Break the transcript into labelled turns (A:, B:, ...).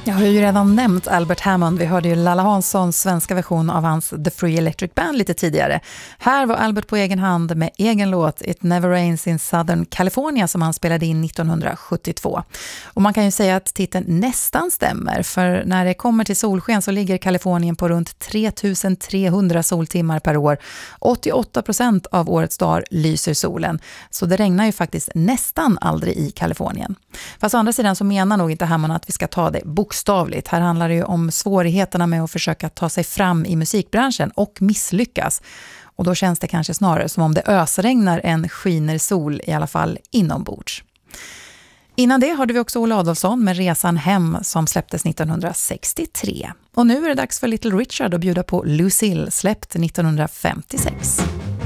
A: Jag har ju redan nämnt Albert Hammond. Vi hörde ju Lalla Hanssons svenska version av hans The Free Electric Band lite tidigare. Här var Albert på egen hand med egen låt It Never Rains in Southern California som han spelade in 1972. Och man kan ju säga att titeln nästan stämmer, för när det kommer till solsken så ligger Kalifornien på runt 3300 soltimmar per år. 88% av årets dagar lyser solen, så det regnar ju faktiskt nästan aldrig i Kalifornien. Fast å andra sidan så menar nog inte Hammond att vi ska ta det bokstavligt. Här handlar det ju om svårigheterna med att försöka ta sig fram i musikbranschen och misslyckas. Och då känns det kanske snarare som om det ösregnar än skiner sol, i alla fall inombords. Innan det hörde vi också Olle Adolphson med Resan hem som släpptes 1963. Och nu är det dags för Little Richard att bjuda på Lucille, släppt 1956.